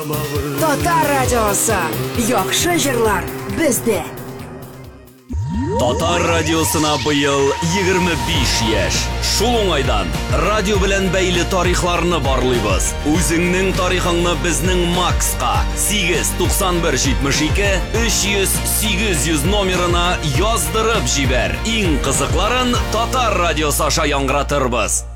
Татар радиосы. Яхшы җырлар бездә. Татар радиосына быел 25 яшь. Шул уңайдан радио белән бәйле тарихларны барлыйбыз. Үзеңнең тарихыңны безнең Макска 89172 300 800 номерына яздырып җибәр. Иң кызыкларын Татар радиосы аша яңгыратырбыз.